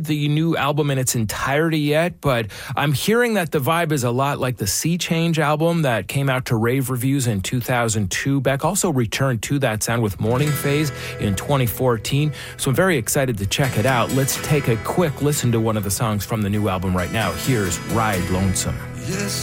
heard the new album in its entirety yet, but I'm hearing that the vibe is a lot like the Sea Change album that came out to rave reviews in 2002. Beck also returned to that sound with Morning Phase in 2014, so I'm very excited to check it out. Let's take a quick listen to one of the songs from the new album right now. Here's Ride Lonesome. Yes,